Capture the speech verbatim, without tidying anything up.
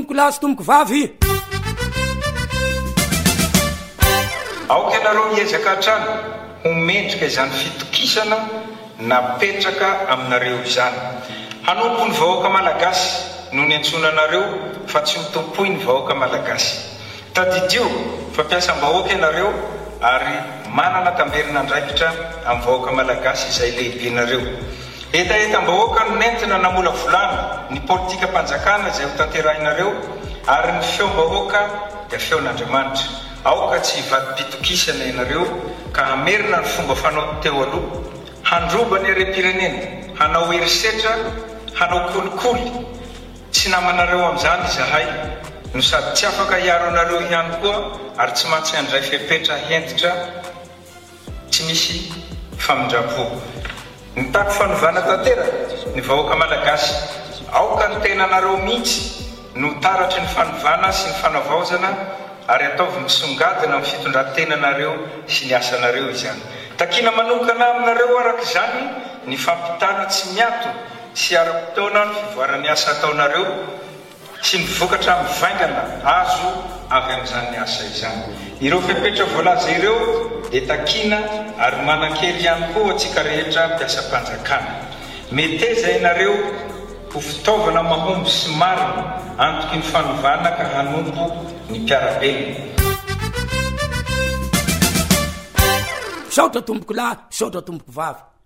tomboko lahy sy tomboko vavy. Aoka ianareo hiezaka hatrany homendrika izany fitokisana napetraka aminareo izany. Hanompo ny vahoaka malagasy no ny antsonanareo fa tsy ho tompoy ny vahoaka malagasy. Tadidio fampiasam-bahoaka ianareo ary manana tamberina andraikitra amin'ny vahoaka malagasy izay lehibenareo. Etaetam-bahoaka no nentina namola volana ny politika mpanjakana izay ho tanterahinareo ary ny feom-bahoaka dia feon'Andriamanitra. Aoka tsy hivadim-pitokisana ianareo ka hamerina ny fomba fanao teo aloha, handroba ny harem-pirenena, hanao herisetra, hanao kolikoly. Tsy namanareo amin'izany izahay no sady tsy afaka hiaro anareo ihany koa ary tsy maintsy handray fepetra hentitra tsy misy famindrapo. Nitako fanovana tanteraka ny vahoaka malagasy. Aoka ny tenanareo mihitsy no taratry ny fanovana sy ny fanavaozana ary ataovy misongadina amin'ny fitondran-tenanareo sy ny asanareo izany. Takina manokana aminareo araka izany ny fampitana tsy miato sy ara-potoana ny fivoaran'ny asa ataonareo sy ny vokatra mivaingana azo avy amin'izany asa izany. Ireo fepetra voalaza ireo dia takina ary manan-kery ihany koa antsika rehetra mpiasa-mpanjakana. Meteza ianareo ho fitaovana mahomby sy marina antoky ny fanovana ka hanompo ny mpiarabelona. Saotra tomboko lahy, saotra tomboko vavy.